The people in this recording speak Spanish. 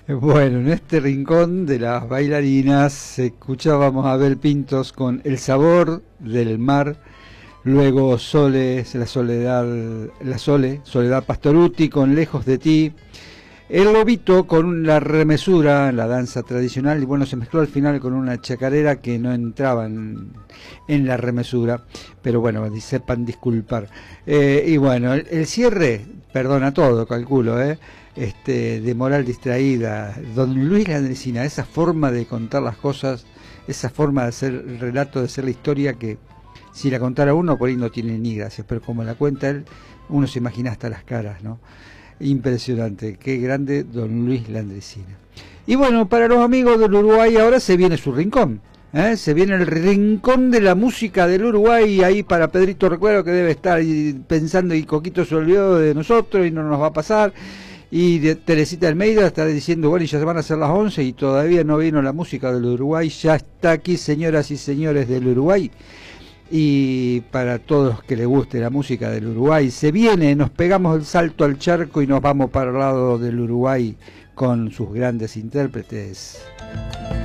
Bueno, en este rincón de las bailarinas escuchábamos a Abel Pintos con El sabor del mar, luego Soles, Soledad Pastoruti con Lejos de ti, El Lobito con la remesura, la danza tradicional, y bueno, se mezcló al final con una chacarera que no entraba en la remesura, pero bueno, sepan disculpar. Y bueno, el cierre, perdona todo, calculo, de Moral Distraída, don Luis Landresina, esa forma de contar las cosas, esa forma de hacer el relato, de hacer la historia que si la contara uno por ahí no tiene ni gracia, pero como la cuenta él, uno se imagina hasta las caras, ¿no? Impresionante, qué grande don Luis Landresina. Y bueno, para los amigos del Uruguay ahora se viene su rincón, se viene el rincón de la música del Uruguay, ahí para Pedrito Recuerdo, que debe estar pensando y Coquito se olvidó de nosotros y no nos va a pasar. Y de Teresita Almeida está diciendo, bueno, y ya se van a hacer las 11 y todavía no vino la música del Uruguay. Ya está aquí, señoras y señores del Uruguay. Y para todos los que les guste la música del Uruguay, se viene, nos pegamos el salto al charco y nos vamos para el lado del Uruguay con sus grandes intérpretes.